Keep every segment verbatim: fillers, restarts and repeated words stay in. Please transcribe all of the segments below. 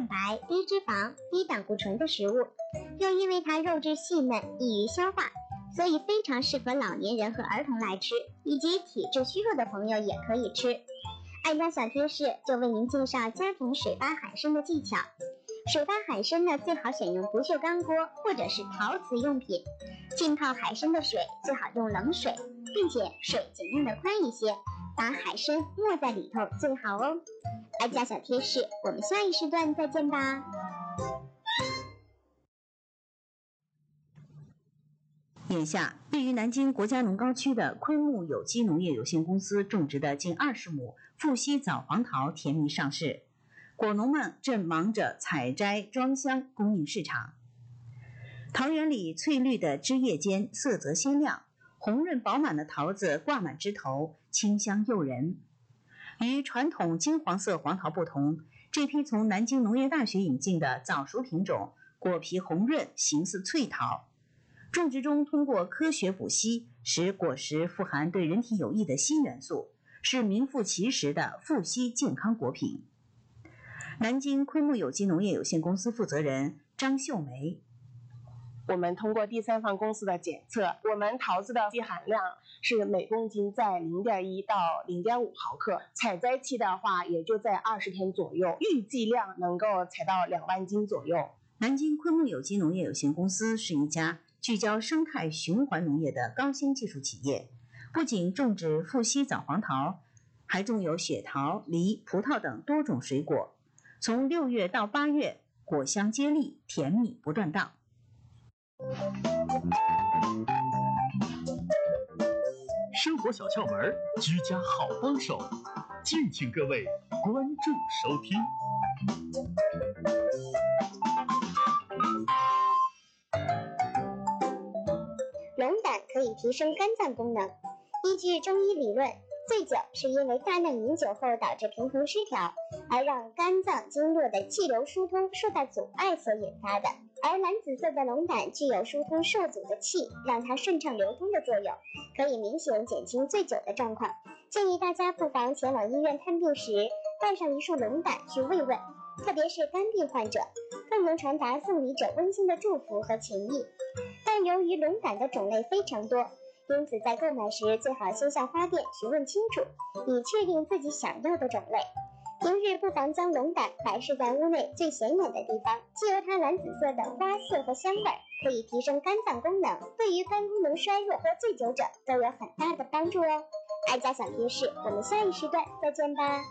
白、低脂肪、低胆固醇的食物，又因为它肉质细嫩，易于消化，所以非常适合老年人和儿童来吃，以及体质虚弱的朋友也可以吃。爱家小贴士就为您介绍家庭水发海参的技巧。水发海参呢，最好选用不锈钢锅或者是陶瓷用品。浸泡海参的水最好用冷水，并且水尽量的宽一些，把海参没在里头最好哦。爱家小贴士，我们下一时段再见吧。 眼下，位于南京国家农高区的昆木有机农业有限公司种植的近二十亩富硒枣黄桃甜蜜上市，果农们正忙着采摘装箱供应市场。桃园里翠绿的枝叶间色泽鲜亮，红润饱满的桃子挂满枝头，清香诱人。与传统金黄色黄桃不同，这批从南京农业大学引进的早熟品种，果皮红润，形似脆桃。种植中通过科学补硒，使果实富含对人体有益的硒元素，是名副其实的富硒健康果品。南京昆木有机农业有限公司负责人张秀梅： 我们通过第三方公司的检测，我们桃子的硒含量是每公斤在 零点一 到 零点五 毫克，采摘期的话也就在二十天左右，预计量能够采到两万斤左右。 南京昆木有机农业有限公司是一家聚焦生态循环农业的高新技术企业，不仅种植富硒枣黄桃，还种有雪桃、梨、葡萄等多种水果。从六月到八月，果香接力，甜蜜不断档。 生活小窍门，居家好帮手，敬请各位关注收听。 龙胆可以提升肝脏功能。依据中医理论，醉酒是因为大量饮酒后导致平衡失调，而让肝脏经络的气流疏通受到阻碍所引发的。而蓝紫色的龙胆具有疏通受阻的气，让它顺畅流通的作用，可以明显减轻醉酒的状况。建议大家不妨前往医院探病时带上一束龙胆去慰问，特别是肝病患者，更能传达送礼者温馨的祝福和情谊。但由于龙胆的种类非常多，因此在购买时最好先向花店询问清楚，以确定自己想要的种类。平日不妨将龙胆摆饰在屋内最显眼的地方，藉由它蓝紫色的花色和香味，可以提升肝脏功能，对于肝功能衰弱和醉酒者都有很大的帮助哦。爱家小贴士，我们下一时段再见吧。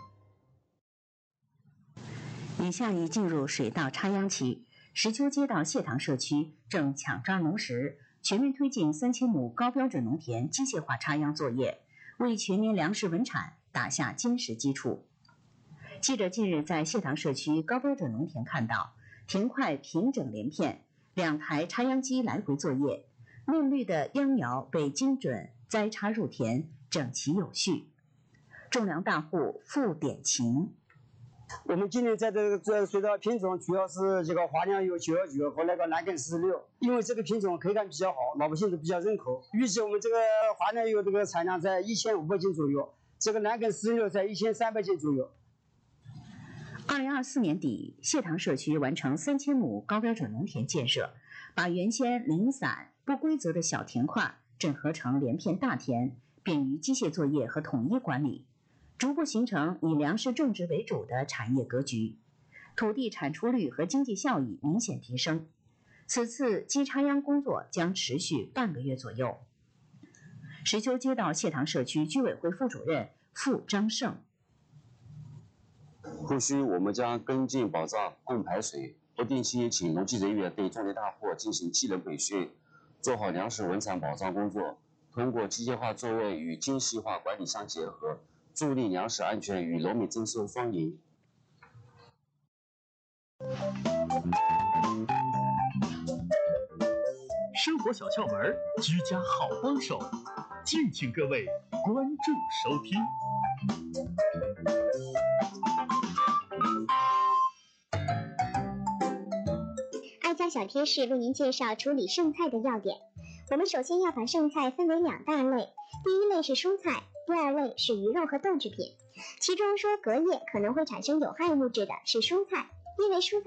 眼下已进入水稻插秧期，石丘街道谢塘社区正抢抓农时，全面推进三千亩高标准农田机械化插秧作业，为全年粮食稳产打下坚实基础。记者近日在谢塘社区高标准农田看到，田块平整连片，两台插秧机来回作业，嫩绿的秧苗被精准栽插入田，整齐有序。种粮大户付典勤： 我们今年在这个这水稻品种主要是这个华良有九幺九和那个蓝根四十六，因为这个品种口感比较好，老百姓都比较认可。预计我们这个华良有这个产量在一千五百斤左右，这个蓝根四十六在一千三百斤左右。 二零二四年底，谢塘社区完成三千亩高标准农田建设，把原先零散不规则的小田块整合成连片大田，便于机械作业和统一管理，逐步形成以粮食种植为主的产业格局，土地产出率和经济效益明显提升。此次机插秧工作将持续半个月左右。石丘街道谢塘社区居委会副主任付张胜： 后续我们将跟进保障供排水，不定期请农技人员对种地大户进行技能培训，做好粮食稳产保障工作。通过机械化作业与精细化管理相结合，助力粮食安全与农民增收双赢。 生活小窍门，居家好帮手，敬请各位关注收听。 爱家小贴士为您介绍处理剩菜的要点。我们首先要把剩菜分为两大类，第一类是蔬菜，第二类是鱼肉和豆制品。其中说隔夜可能会产生有害物质的是蔬菜，因为蔬菜